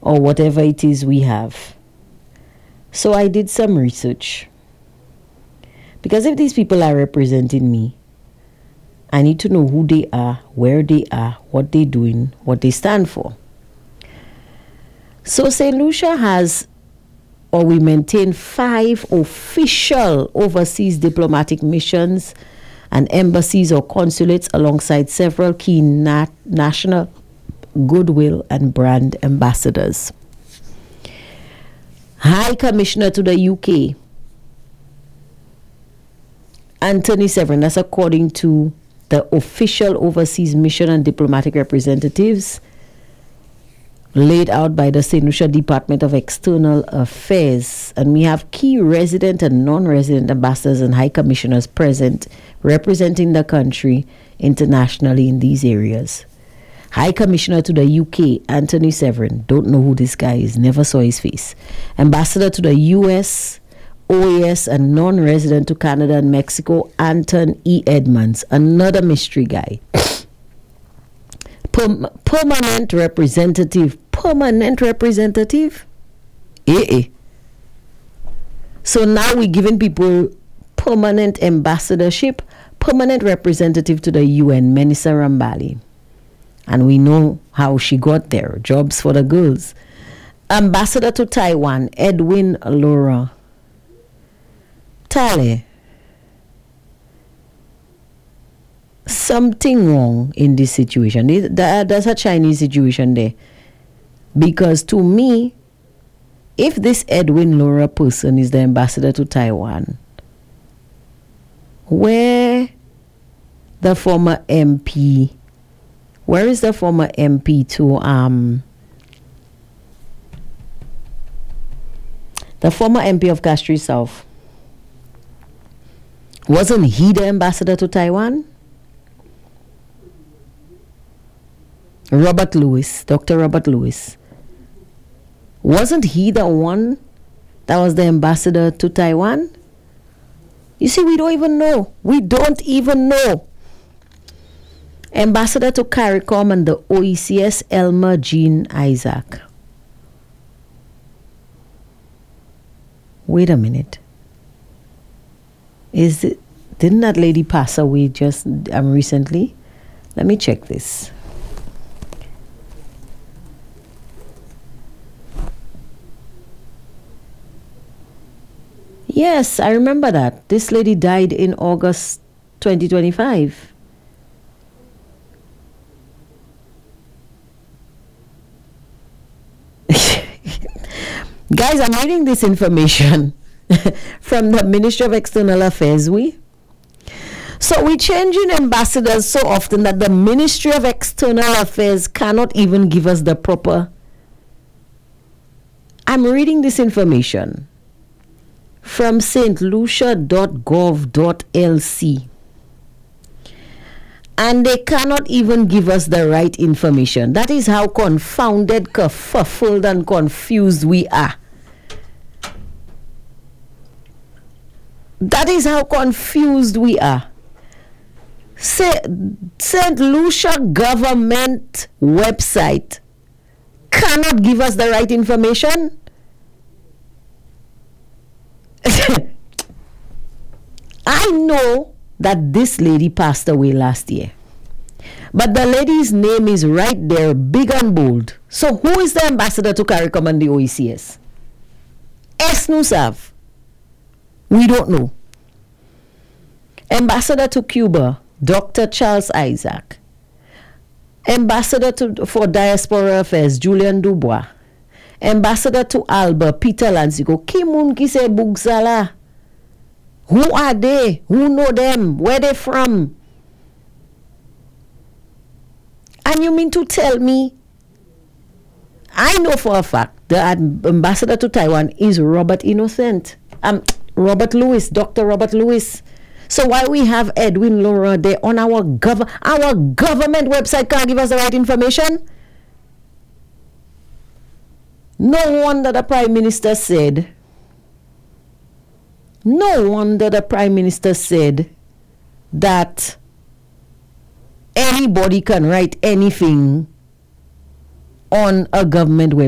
or whatever it is we have. So I did some research. Because if these people are representing me, I need to know who they are, where they are, what they're doing, what they stand for. So St. Lucia has, or we maintain, 5 official overseas diplomatic missions and embassies or consulates alongside several key national goodwill and brand ambassadors. High Commissioner to the UK, Anthony Severin, that's according to the official overseas mission and diplomatic representatives laid out by the St. Lucia Department of External Affairs. And we have key resident and non-resident ambassadors and high commissioners present representing the country internationally in these areas. High Commissioner to the UK, Anthony Severin. Don't know who this guy is, never saw his face. Ambassador to the US, OAS, and non-resident to Canada and Mexico, Anton E. Edmonds, another mystery guy. Permanent representative. So now we're giving people permanent ambassadorship, permanent representative to the UN, Menisa Rambali. And we know how she got there. Jobs for the girls. Ambassador to Taiwan, Edwin Laura. Tale. Something wrong in this situation. There's a Chinese situation there. Because to me, if this Edwin Laura person is the ambassador to Taiwan, where is the former MP to the former MP of Castries South? Wasn't he the ambassador to Taiwan? Robert Lewis, Dr. Robert Lewis. Wasn't he the one that was the ambassador to Taiwan? You see, we don't even know. Ambassador to CARICOM and the OECS, Elmer Jean Isaac. Wait a minute. Didn't that lady pass away just recently? Let me check this. Yes, I remember that. This lady died in August 2025. Guys, I'm reading this information from the Ministry of External Affairs. So we're changing ambassadors so often that the Ministry of External Affairs cannot even give us the proper. I'm reading this information from stlucia.gov.lc, and they cannot even give us the right information. That is how confounded, kerfuffled, and confused we are. That is how confused we are. St. Lucia government website cannot give us the right information. I know that this lady passed away last year, but the lady's name is right there, big and bold. So who is the ambassador to CARICOM and the OECS? Esnusav. We don't know. Ambassador to Cuba, Dr. Charles Isaac. Ambassador for Diaspora Affairs, Julian Dubois. Ambassador to Alba, Peter Lanzigo. Kimun kise bugsala. Who are they? Who know them? Where they from? And you mean to tell me? I know for a fact the ambassador to Taiwan is Robert Innocent. Robert Lewis, Dr. Robert Lewis. So why we have Edwin Laura there on our government website can't give us the right information? No wonder the Prime Minister said that anybody can write anything on a government website.